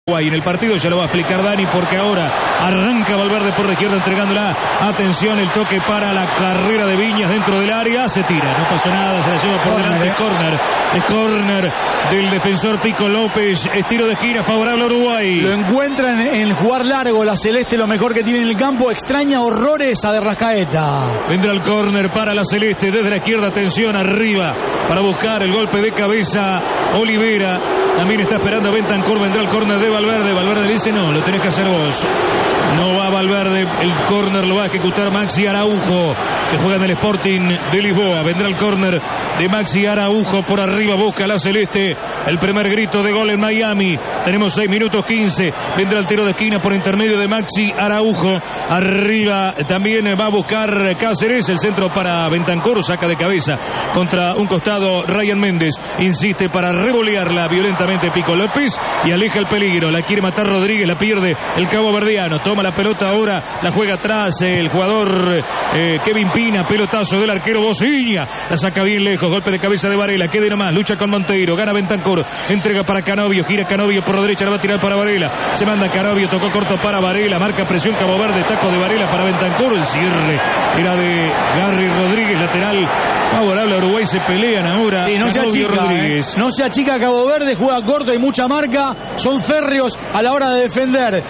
En el partido ya lo va a explicar Dani, porque ahora arranca Valverde por la izquierda entregándola. Atención, el toque para la carrera de Viñas dentro del área. Se tira, no pasó nada, se la lleva por delante. Es córner del defensor Pico López. Estilo de gira favorable a Uruguay. Lo encuentran en jugar largo. La Celeste lo mejor que tiene en el campo. Extraña horrores a De Rascaeta. Vendrá el córner para la Celeste desde la izquierda. Atención, arriba para buscar el golpe de cabeza Olivera. También está esperando Bentancur. Vendrá el córner de Valverde. Valverde le dice: no, lo tenés que hacer vos. No va Valverde, el córner lo va a ejecutar Maxi Araujo, que juega en el Sporting de Lisboa. Vendrá el córner de Maxi Araujo por arriba, busca la Celeste el primer grito de gol en Miami. Tenemos 6 minutos 15. Vendrá el tiro de esquina por intermedio de Maxi Araujo. Arriba también va a buscar Cáceres, el centro para Bentancur, saca de cabeza contra un costado Ryan Méndez. Insiste para revolearla violentamente Pico López y aleja el peligro. La quiere matar Rodríguez, la pierde el caboverdiano. Toma la pelota ahora, la juega atrás el jugador Kevin Pina. Pelotazo del arquero Bociña, la saca bien lejos. Golpe de cabeza de Varela, quede nomás, lucha con Monteiro, gana Bentancur, entrega para Canovio, gira Canovio por la derecha, la va a tirar para Varela, se manda Canovio, tocó corto para Varela, marca presión Cabo Verde, taco de Varela para Bentancur. El cierre era de Garry Rodríguez, lateral favorable a Uruguay. Se pelean ahora. Sí, no se achica, no se achica Cabo Verde, juega corto, hay mucha marca, son férreos a la hora de defender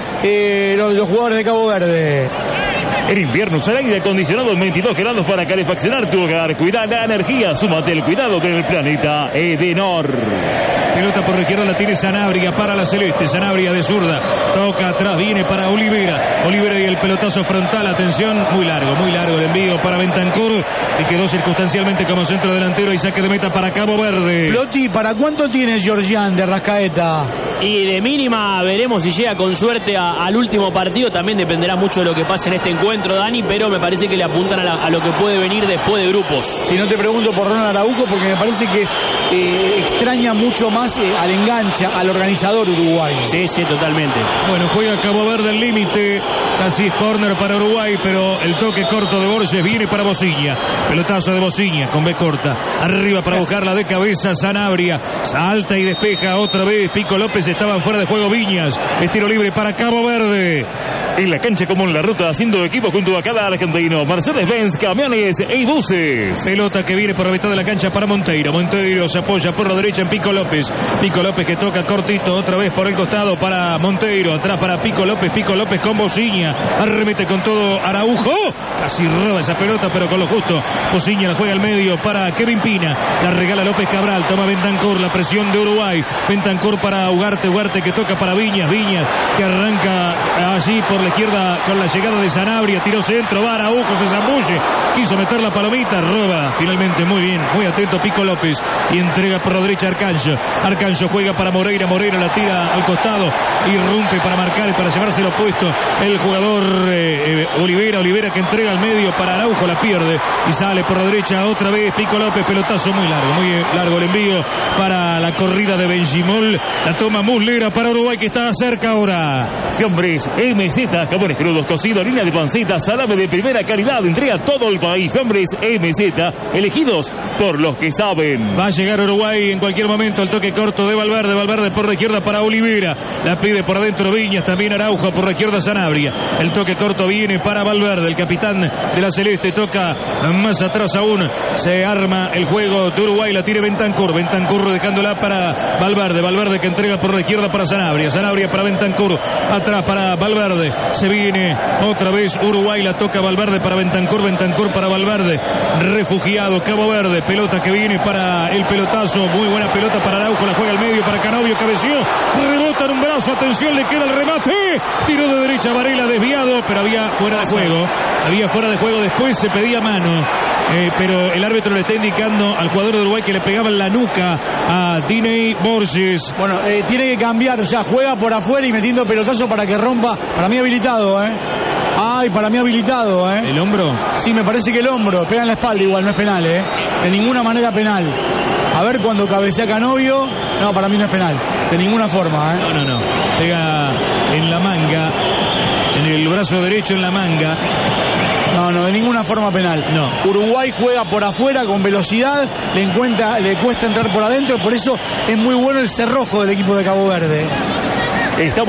los jugadores de Cabo Verde. En invierno usa el aire acondicionado en 22 grados para calefaccionar tu hogar. Cuida la energía, súmate el cuidado del planeta Edenor. Pelota por la izquierda, la tiene Sanabria para la Celeste. Sanabria de zurda, toca atrás, viene para Olivera. Olivera y el pelotazo frontal, atención, muy largo el envío para Bentancur, y quedó circunstancialmente como centro delantero y saque de meta para Cabo Verde. Lotti, ¿para cuánto tiene Georgian de Rascaeta? Y de mínima veremos si llega con suerte al último partido. También dependerá mucho de lo que pase en este encuentro, Dani, pero me parece que le apuntan a lo que puede venir después de grupos. Si no, te pregunto por Ronald Araujo, porque me parece que extraña mucho más al enganche, al organizador uruguayo. Sí, totalmente. Bueno, juega Cabo Verde al límite, casi es córner para Uruguay, pero el toque corto de Borges viene para Bociña. Pelotazo de Bociña con B corta, arriba para buscarla de cabeza Sanabria, salta y despeja otra vez Pico López. Estaban fuera de juego Viñas, estilo libre para Cabo Verde. En la cancha como en la ruta, haciendo equipo junto a cada argentino. Mercedes-Benz, camiones y buses. Pelota que viene por la mitad de la cancha para Monteiro. Monteiro se apoya por la derecha en Pico López. Pico López que toca cortito otra vez por el costado para Monteiro. Atrás para Pico López. Pico López con Bociña. Arremete con todo Araujo. Casi roba esa pelota, pero con lo justo. Bociña la juega al medio para Kevin Pina. La regala López Cabral. Toma Bentancur. La presión de Uruguay. Bentancur para Ugarte. Ugarte que toca para Viñas. Viñas que arranca allí por la izquierda con la llegada de Sanabria, tiró centro, va Araujo, se zambulle, quiso meter la palomita, roba finalmente muy bien, muy atento Pico López y entrega por la derecha Arcanjo juega para Moreira la tira al costado, irrumpe para marcar y para llevarse lo puesto el jugador Olivera que entrega al medio para Araujo, la pierde y sale por la derecha otra vez Pico López, pelotazo muy largo el envío para la corrida de Benjimol, la toma Muslera para Uruguay que está cerca ahora. Fiambres MZ, jamones crudos, cocido, línea de panceta, salame de primera calidad, entrega a todo el país. Fiambres MZ, elegidos por los que saben. Va a llegar Uruguay en cualquier momento, el toque corto de Valverde por la izquierda para Olivera, la pide por adentro Viñas, también Araujo por la izquierda Sanabria, el toque corto viene para Valverde, el capitán de la Celeste, toca más atrás aún, se arma el juego de Uruguay, la tiene Bentancur dejándola para Valverde que entrega por la izquierda para Sanabria para Bentancur, atrás para Valverde, se viene otra vez Uruguay, la toca Valverde para Bentancur para Valverde, refugiado Cabo Verde, pelota que viene para el pelotazo, muy buena pelota para Araujo, la juega al medio para Canovio, cabeció, rebota en un brazo, atención, le queda el remate, tiro de derecha Varela, desviado, pero había fuera de juego, después se pedía mano. Pero el árbitro le está indicando al jugador de Uruguay que le pegaba en la nuca a Diney Borges. Bueno, tiene que cambiar, o sea, juega por afuera y metiendo pelotazo para que rompa. Para mí habilitado, para mí habilitado, ¿El hombro? Sí, me parece que el hombro, pega en la espalda igual, no es penal, de ninguna manera penal. A ver cuando cabecea Canovio, no, para mí no es penal, de ninguna forma, No, pega en la manga, en el brazo derecho en la manga. No, de ninguna forma penal. No. Uruguay juega por afuera con velocidad, le cuesta entrar por adentro, por eso es muy bueno el cerrojo del equipo de Cabo Verde. Estamos